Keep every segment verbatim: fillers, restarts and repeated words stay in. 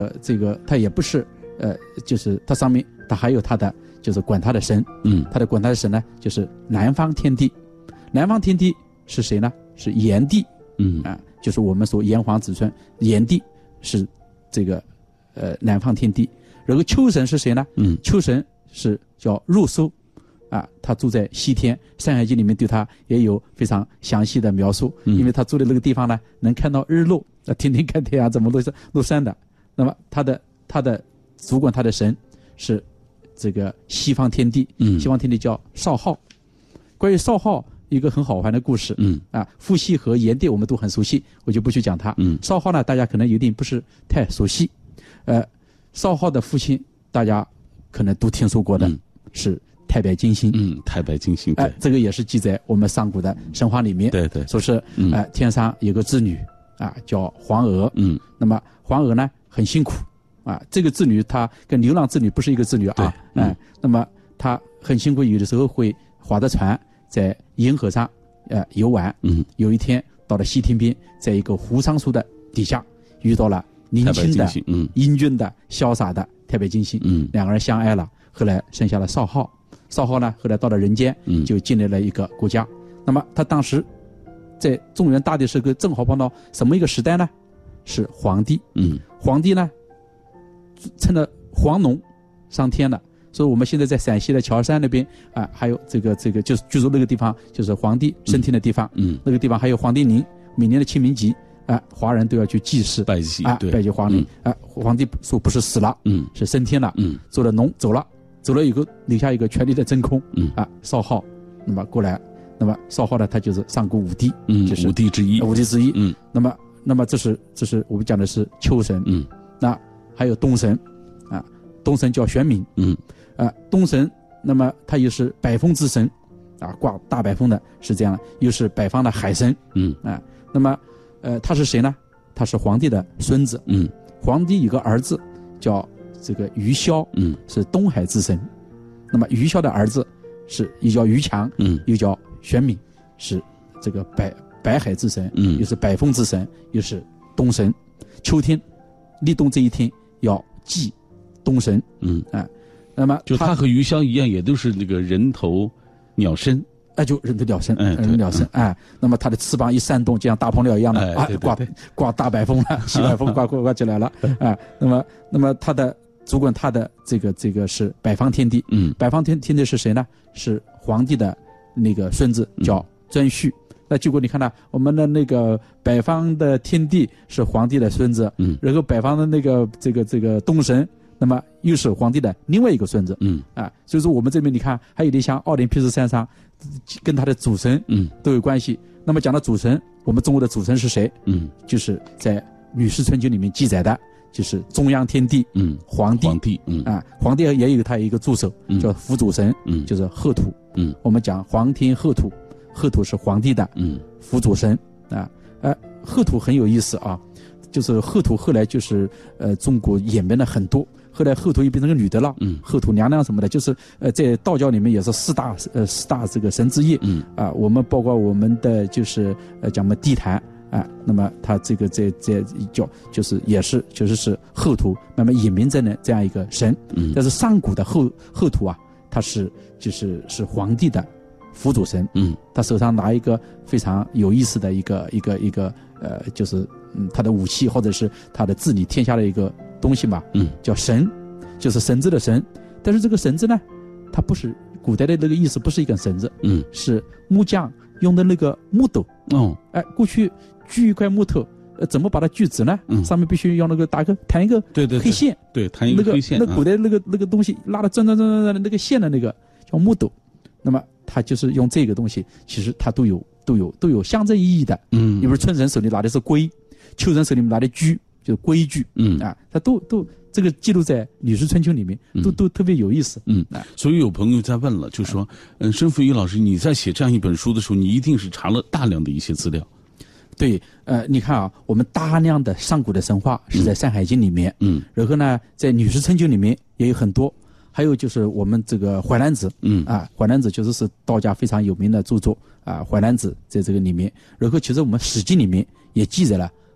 呃，这个它也不是呃，就是它上面它还有它的就是管它的神， 嗯， 它的管它的神呢，就是南方天帝。南方天帝是谁呢？是炎帝， 嗯啊，就是我们说炎黄子孙，炎帝是这个呃南方天帝。然后秋神是谁呢？ 嗯， 秋神是叫入收，啊，他住在西天，《山海经》里面对他也有非常详细的描述， 嗯、 因为他住的那个地方呢，能看到日落，那天天看太阳，怎么落落山的。那么他的他的主管他的神是这个西方天帝， 嗯， 西方天帝叫少昊。关于少昊一个很好玩的故事， 嗯啊，伏羲和炎帝我们都很熟悉，我就不去讲他。 嗯， 少昊呢，大家可能有点不是太熟悉，呃，少昊的父亲大家可能都听说过的、嗯、是太白金星。 嗯，太白金星，对、 呃，这个也是记在我们上古的神话里面。 对对， 说是、嗯、呃天上有个织女啊，叫黄娥。嗯，那么黄娥呢很辛苦啊，这个织女她跟牛郎织女不是一个织女啊。嗯、呃，那么她很辛苦，有的时候会划着船在银河上呃游玩。嗯，有一天到了西天边，在一个胡桑树的底下遇到了年轻的、嗯、英俊的、潇洒的太白金星。嗯，两个人相爱了，后来生下了少昊。少昊呢，后来到了人间，就建立了一个国家。嗯、那么他当时在中原大地时候，正好碰到什么一个时代呢？是黄帝。嗯，黄帝呢，趁着黄龙上天了。所以我们现在在陕西的乔山那边啊、呃，还有这个这个就是居住那个地方，就是黄帝升天的地方。嗯，那个地方还有黄帝陵，每年的清明节啊、呃，华人都要去祭祀拜祭啊，拜祭黄陵啊、嗯呃。黄帝说不是死了，嗯，是升天了，嗯，做了龙走了，走了以后留下一个权力的真空，嗯啊，少昊，那么过来，那么少昊呢，他就是上古五帝， 嗯， 就是五帝之一， 五帝之一， 嗯， 那么那么这是这是我们讲的是秋神，嗯，那还有东神，啊，东神叫玄冥，嗯。啊，东神，那么他又是百风之神，啊，刮大百风的是这样的，又是百方的海神，嗯啊，那么，呃，他是谁呢？他是黄帝的孙子，嗯，黄帝有个儿子叫这个于萧，嗯，是东海之神，那么于萧的儿子是又叫于强，嗯，又叫玄冥，是这个百百海之神，嗯，又是百风之神，又是东神。秋天立冬这一天要祭东神，嗯啊。那么就他和于萧一样，也都是那个人头鸟身， 哎，就人头鸟身，嗯，人头鸟身，哎、嗯，那么它的翅膀一扇动，就像大鹏鸟一样的，哎、啊， 对对对刮刮大白风了，西北风刮刮刮起来了，啊，那么那么他的主管他的这个这个是百方天帝，嗯，百方天天帝是谁呢？是皇帝的那个孙子，叫颛顼。嗯，那结果你看到我们的那个北方的天帝是皇帝的孙子，嗯，然后北方的那个这个这个东神。那么又是皇帝的另外一个孙子，嗯啊，所以说我们这边你看还有点像奥林匹斯山上跟他的主神，嗯，都有关系。那么讲到主神，我们中国的主神是谁？嗯，就是在《吕氏春秋》里面记载的，就是中央天帝，嗯，黄帝， 黄帝，嗯啊，黄帝也有他一个助手，嗯、叫辅主神，嗯，就是贺土，嗯，我们讲黄天贺土，贺土是皇帝的，嗯，辅主神啊，呃，贺土很有意思啊，就是贺土后来就是呃中国演变了很多。后来后土又变成个女的了，嗯，后土娘娘什么的，就是呃，在道教里面也是四大呃四大这个神之一，嗯啊，我们包括我们的就是呃讲嘛地坛啊，那么它这个在在叫就是也是就是是后土慢慢演变成了这样一个神，嗯，但是上古的后后土啊，它是就是是皇帝的辅佐神，嗯，他手上拿一个非常有意思的一个一个一个呃就是嗯他的武器或者是他的治理天下的一个东西嘛，嗯，叫神，就是绳子的绳，但是这个绳子呢，它不是古代的那个意思，不是一根绳子，嗯，是木匠用的那个木斗，哦，哎，过去锯一块木头，呃，怎么把它锯直呢？嗯，上面必须用那个打个弹一个对对黑线， 对，弹一个黑线， 那个那古代那个、啊、那个东西拉的转转转转转的那个线的那个叫木斗，那么它就是用这个东西，其实它都有都有都有象征意义的，嗯，你比如春神手里拿的是圭，秋神手里拿的锯。就是规矩，嗯啊，它都都这个记录在《吕氏春秋》里面，都、嗯、都特别有意思， 嗯啊。所以有朋友在问了，就说，嗯，申福宇老师，你在写这样一本书的时候，你一定是查了大量的一些资料。 对，呃，你看啊，我们大量的上古的神话是在《山海经》里面，嗯，然后呢，在《吕氏春秋》里面也有很多，还有就是我们这个《淮南子》，嗯啊，《淮南子》确实是道家非常有名的著作啊，《淮南子》在这个里面，然后其实我们《史记》里面也记载了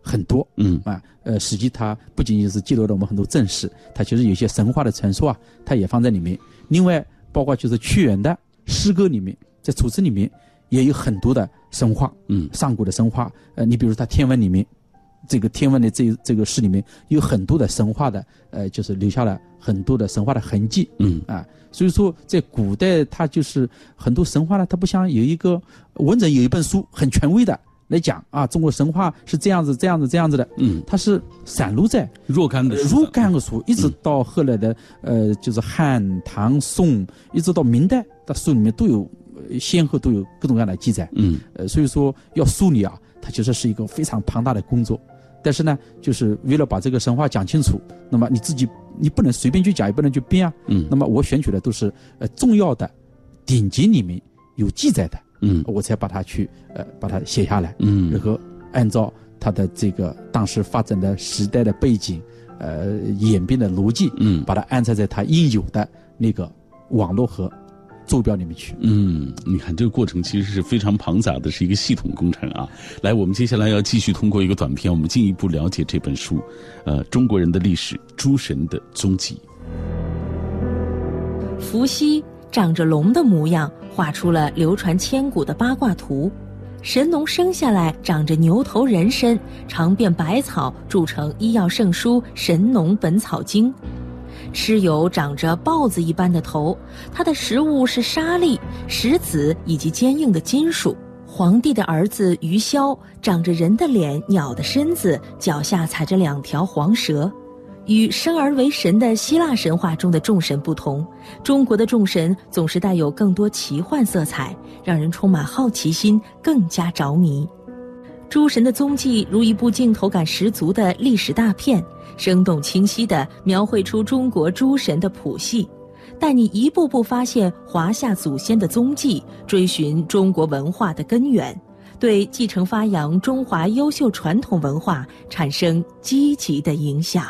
很多，嗯啊，呃，史记它不仅仅是记录了我们很多正史，它其实有些神话的传说啊，它也放在里面。另外，包括就是屈原的诗歌里面，在楚辞里面也有很多的神话，嗯，上古的神话，呃，你比如他天文里面，这个天文的这这个诗里面有很多的神话的，呃，就是留下了很多的神话的痕迹，嗯啊，所以说在古代，它就是很多神话呢，它不像有一个文人有一本书很权威的来讲啊，中国神话是这样子这样子这样子的，嗯，它是散落在若干的若干个书，一直到后来的、嗯、呃，就是汉唐宋，一直到明代的书里面都有，先后都有各种各样的记载，嗯，呃，所以说要梳理啊，它其实是一个非常庞大的工作。但是呢，就是为了把这个神话讲清楚，那么你自己你不能随便去讲，也不能去编啊，嗯，那么我选取的都是呃重要的典籍里面有记载的。嗯，我才把它去呃把它写下来，嗯，然后按照它的这个当时发展的时代的背景，呃演变的逻辑，嗯，把它安插在它应有的那个网络和坐标里面去。 嗯，你看这个过程其实是非常庞杂的，是一个系统工程啊。来，我们接下来要继续通过一个短片，我们进一步了解这本书，呃，中国人的历史，诸神的踪迹。 伏羲长着龙的模样，画出了流传千古的八卦图。神农生下来长着牛头人身，尝遍百草，著成医药圣书《神农本草经》。蚩尤长着豹子一般的头，它的食物是沙粒、石子以及坚硬的金属。皇帝的儿子鱼鸮长着人的脸、鸟的身子，脚下踩着两条黄蛇。与生而为神的希腊神话中的众神不同，中国的众神总是带有更多奇幻色彩，让人充满好奇心，更加着迷。诸神的踪迹如一部镜头感十足的历史大片，生动清晰地描绘出中国诸神的谱系，带你一步步发现华夏祖先的踪迹，追寻中国文化的根源，对继承发扬中华优秀传统文化产生积极的影响。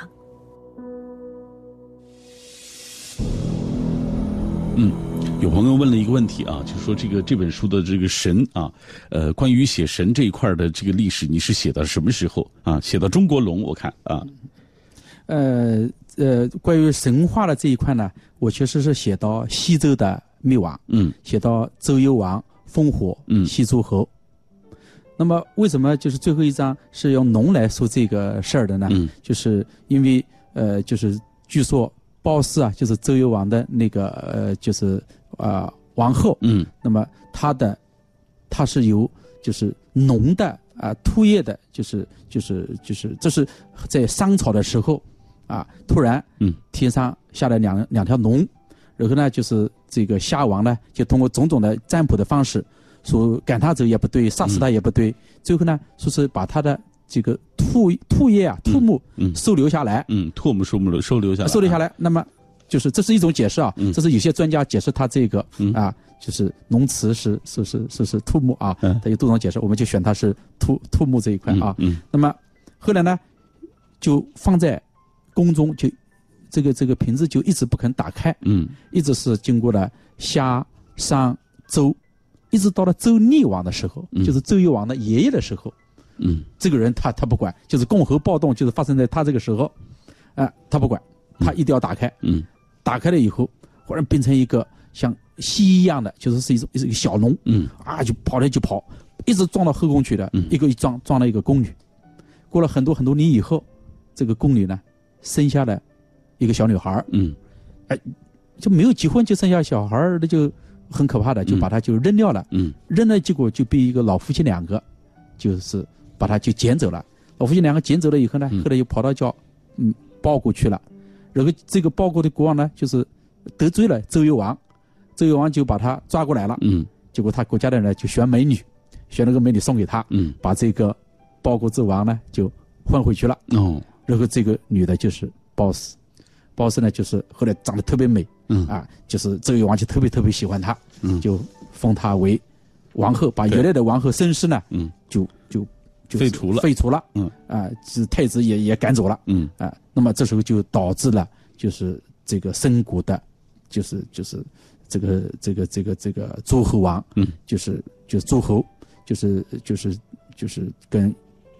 嗯，有朋友问了一个问题啊，就说这个这本书的这个神啊，呃，关于写神这一块的这个历史，你是写到什么时候啊？写到中国龙，我看啊， 呃呃，关于神话的这一块呢，我确实是写到西周的灭亡，嗯，写到周幽王烽火戏诸侯。嗯，那么为什么就是最后一章是用龙来说这个事儿的呢？嗯，就是因为呃，就是据说。褒姒啊，就是周幽王的那个呃，就是啊、呃、王后，嗯，那么她的她是由就是龙的啊、呃、突叶的，就是就是就是这是在商朝的时候啊，突然嗯天上下来两两条龙，然后呢就是这个夏王呢就通过种种的占卜的方式，说赶他走也不对，杀死他也不对，嗯、最后呢说是把他的这个兔兔叶啊，兔木收留下来， 嗯，兔木收留收留下来， 收留下来。那么就是这是一种解释啊，嗯、这是有些专家解释他这个、嗯、啊，就是龙祠是是是是是兔木啊，它、嗯、有多种解释，我们就选它是兔兔木这一块啊。嗯嗯、那么后来呢，就放在宫中，就这个这个瓶子就一直不肯打开，嗯，一直是经过了夏商周，一直到了周厉王的时候，嗯、就是周幽王的爷爷的时候。嗯，这个人他他不管，就是共和暴动，就是发生在他这个时候，啊、呃，他不管，他一定要打开。嗯，打开了以后，忽然变成一个像蜥蜴一样的，就是是一种是一个小龙。嗯，啊，就跑来就跑，一直撞到后宫去的，嗯、一个一撞撞了一个宫女。过了很多很多年以后，这个宫女呢，生下了一个小女孩。嗯，哎，就没有结婚就生下小孩，那就很可怕的，就把她就扔掉了。嗯，扔了，结果就被一个老夫妻两个，就是。把他就捡走了，老夫妻两个捡走了以后呢，后来又跑到叫嗯包国去了，然后这个包国的国王呢，就是得罪了周幽王，周幽王就把他抓过来了，嗯，结果他国家的人呢就选美女，选了个美女送给他，嗯，把这个包国纣王呢就换回去了，哦，然后这个女的就是褒姒，褒姒呢就是后来长得特别美，嗯啊，就是周幽王就特别特别喜欢她，嗯，就封她为王后，把原来的王后申氏呢，嗯，就就。 废除了， 废除了，嗯啊，是太子也也赶走了，嗯啊，那么这时候就导致了，就是这个申国的，就是就是这个这个这个这个诸侯王，嗯，就是就是诸侯，就是就是就是跟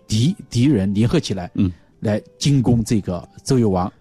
敌敌人联合起来，嗯，来进攻这个周幽王。